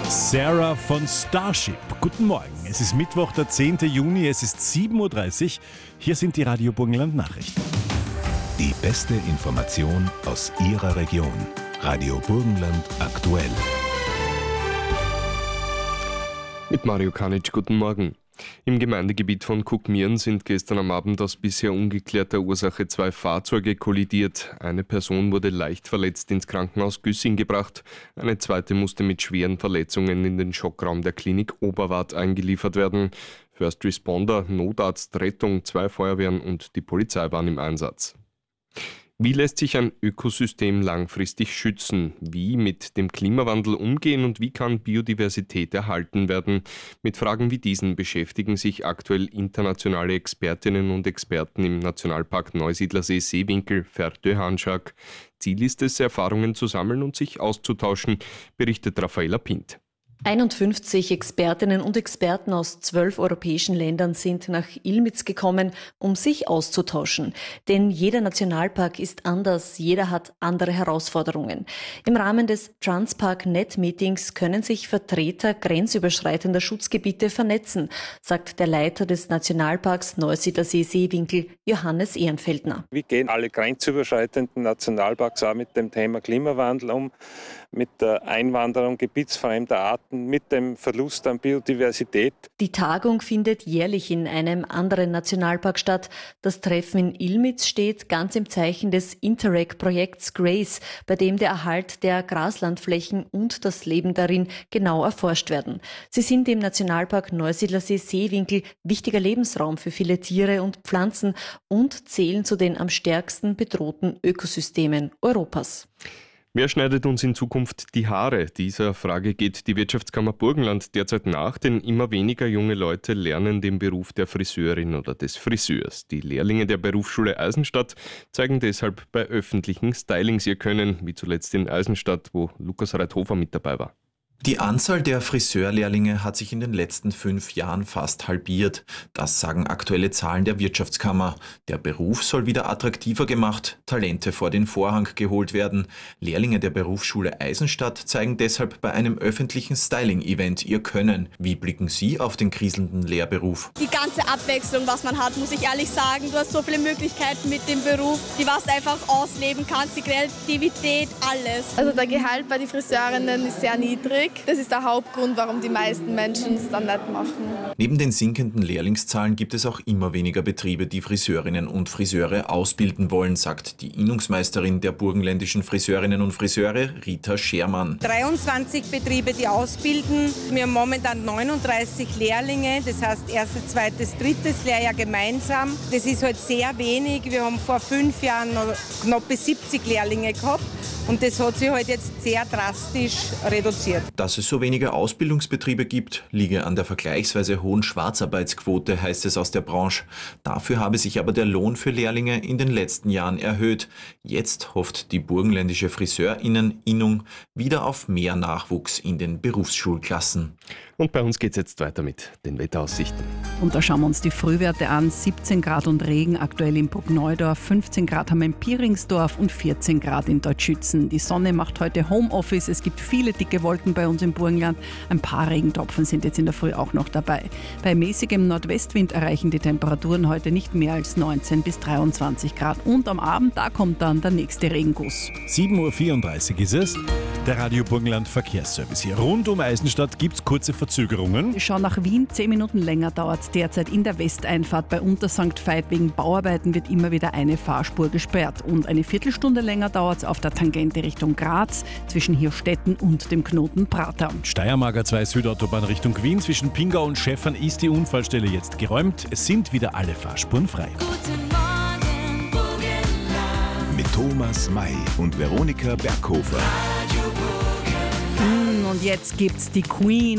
Sarah von Starship. Guten Morgen. Es ist Mittwoch, der 10. Juni, es ist 7.30 Uhr. Hier sind die Radio Burgenland Nachrichten. Die beste Information aus Ihrer Region. Radio Burgenland aktuell. Mit Mario Kanic, guten Morgen. Im Gemeindegebiet von Kuckmieren sind gestern am Abend aus bisher ungeklärter Ursache 2 Fahrzeuge kollidiert. Eine Person wurde leicht verletzt ins Krankenhaus Güssing gebracht. Eine zweite musste mit schweren Verletzungen in den Schockraum der Klinik Oberwart eingeliefert werden. First Responder, Notarzt, Rettung, 2 Feuerwehren und die Polizei waren im Einsatz. Wie lässt sich ein Ökosystem langfristig schützen? Wie mit dem Klimawandel umgehen und wie kann Biodiversität erhalten werden? Mit Fragen wie diesen beschäftigen sich aktuell internationale Expertinnen und Experten im Nationalpark Neusiedlersee Seewinkel Verdö-Hanschak. Ziel ist es, Erfahrungen zu sammeln und sich auszutauschen, berichtet Raffaella Pint. 51 Expertinnen und Experten aus 12 europäischen Ländern sind nach Ilmitz gekommen, um sich auszutauschen. Denn jeder Nationalpark ist anders, jeder hat andere Herausforderungen. Im Rahmen des Transpark-Net-Meetings können sich Vertreter grenzüberschreitender Schutzgebiete vernetzen, sagt der Leiter des Nationalparks Neusiedlersee Seewinkel, Johannes Ehrenfeldner. Wie gehen alle grenzüberschreitenden Nationalparks auch mit dem Thema Klimawandel um, mit der Einwanderung gebietsfremder Arten, mit dem Verlust an Biodiversität? Die Tagung findet jährlich in einem anderen Nationalpark statt. Das Treffen in Ilmitz steht ganz im Zeichen des Interreg-Projekts GRACE, bei dem der Erhalt der Graslandflächen und das Leben darin genau erforscht werden. Sie sind im Nationalpark Neusiedlersee Seewinkel wichtiger Lebensraum für viele Tiere und Pflanzen und zählen zu den am stärksten bedrohten Ökosystemen Europas. Wer schneidet uns in Zukunft die Haare? Dieser Frage geht die Wirtschaftskammer Burgenland derzeit nach, denn immer weniger junge Leute lernen den Beruf der Friseurin oder des Friseurs. Die Lehrlinge der Berufsschule Eisenstadt zeigen deshalb bei öffentlichen Stylings ihr Können, wie zuletzt in Eisenstadt, wo Lukas Reithofer mit dabei war. Die Anzahl der Friseurlehrlinge hat sich in den letzten 5 Jahren fast halbiert. Das sagen aktuelle Zahlen der Wirtschaftskammer. Der Beruf soll wieder attraktiver gemacht, Talente vor den Vorhang geholt werden. Lehrlinge der Berufsschule Eisenstadt zeigen deshalb bei einem öffentlichen Styling-Event ihr Können. Wie blicken Sie auf den kriselnden Lehrberuf? Die ganze Abwechslung, was man hat, muss ich ehrlich sagen. Du hast so viele Möglichkeiten mit dem Beruf, die was du einfach ausleben kannst, die Kreativität, alles. Also der Gehalt bei den Friseurinnen ist sehr niedrig. Das ist der Hauptgrund, warum die meisten Menschen es dann nicht machen. Neben den sinkenden Lehrlingszahlen gibt es auch immer weniger Betriebe, die Friseurinnen und Friseure ausbilden wollen, sagt die Innungsmeisterin der burgenländischen Friseurinnen und Friseure, Rita Schermann. 23 Betriebe, die ausbilden. Wir haben momentan 39 Lehrlinge, das heißt erstes, zweites, drittes Lehrjahr gemeinsam. Das ist halt sehr wenig. Wir haben vor 5 Jahren noch knapp bis 70 Lehrlinge gehabt. Und das hat sich halt jetzt sehr drastisch reduziert. Dass es so wenige Ausbildungsbetriebe gibt, liege an der vergleichsweise hohen Schwarzarbeitsquote, heißt es aus der Branche. Dafür habe sich aber der Lohn für Lehrlinge in den letzten Jahren erhöht. Jetzt hofft die burgenländische Friseurinnung wieder auf mehr Nachwuchs in den Berufsschulklassen. Und bei uns geht es jetzt weiter mit den Wetteraussichten. Und da schauen wir uns die Frühwerte an. 17 Grad und Regen aktuell in Bruckneudorf, 15 Grad haben wir in Pieringsdorf und 14 Grad in Deutschützen. Die Sonne macht heute Homeoffice. Es gibt viele dicke Wolken bei uns im Burgenland. Ein paar Regentropfen sind jetzt in der Früh auch noch dabei. Bei mäßigem Nordwestwind erreichen die Temperaturen heute nicht mehr als 19 bis 23 Grad. Und am Abend, da kommt dann der nächste Regenguss. 7.34 Uhr ist es. Der Radio Burgenland Verkehrsservice hier. Rund um Eisenstadt gibt es kurze Verzögerungen. Schau nach Wien, 10 Minuten länger dauert es derzeit in der Westeinfahrt bei Untersankt Veit. Wegen Bauarbeiten wird immer wieder eine Fahrspur gesperrt. Und eine Viertelstunde länger dauert es auf der Tangente Richtung Graz zwischen Hirstetten und dem Knoten Prater. Steiermark A2 Südautobahn Richtung Wien zwischen Pingau und Schäffern ist die Unfallstelle jetzt geräumt. Es sind wieder alle Fahrspuren frei. Guten Morgen, Burgenland. Mit Thomas May und Veronika Berghofer. Und jetzt gibt's die Queen.